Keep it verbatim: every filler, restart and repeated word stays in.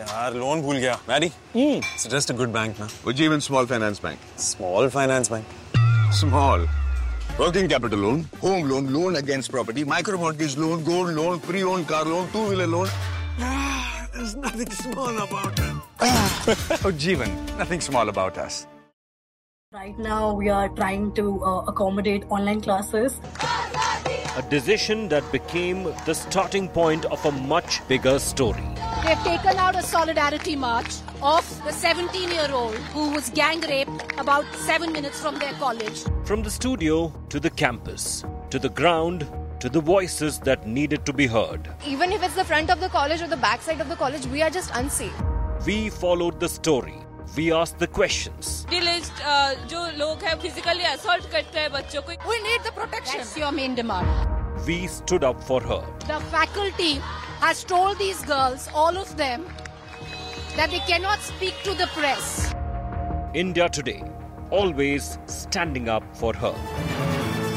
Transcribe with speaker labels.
Speaker 1: यार लोन भूल गया. Maddie, mm. suggest a good bank, na?
Speaker 2: Ujjivan Small Finance Bank.
Speaker 1: Small Finance Bank.
Speaker 2: Small. Working capital loan, home loan, loan against property, micro mortgage loan, gold loan, pre-owned car loan, two-wheeler loan.
Speaker 1: Ah, there's nothing small about it.
Speaker 3: Ujjivan, nothing small about us.
Speaker 4: Right now, we are trying to uh, accommodate online classes.
Speaker 5: A decision that became the starting point of a much bigger story.
Speaker 6: They've taken out a solidarity march of the seventeen-year-old who was gang raped about seven minutes from their college.
Speaker 5: From the studio to the campus, to the ground, to the voices that needed to be heard.
Speaker 7: Even if it's the front of the college or the back side of the college, we are just unsafe.
Speaker 5: We followed the story. We asked the questions.
Speaker 8: List, uh, जो लोग हैं physically assault करते हैं बच्चों को.
Speaker 6: We need the protection. That's your main demand.
Speaker 5: We stood up for her.
Speaker 6: The faculty has told these girls, all of them, that they cannot speak to the press.
Speaker 5: India Today, always standing up for her.